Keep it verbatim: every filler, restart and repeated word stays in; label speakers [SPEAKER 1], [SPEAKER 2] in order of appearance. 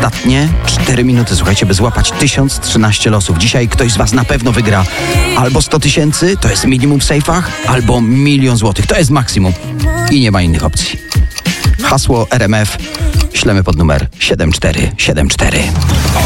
[SPEAKER 1] Ostatnie cztery minuty, słuchajcie, by złapać tysiąc trzynaście losów. Dzisiaj ktoś z was na pewno wygra albo sto tysięcy, to jest minimum w sejfach, albo milion złotych, to jest maksimum. I nie ma innych opcji. Hasło R M F ślemy pod numer siedem cztery siedem cztery.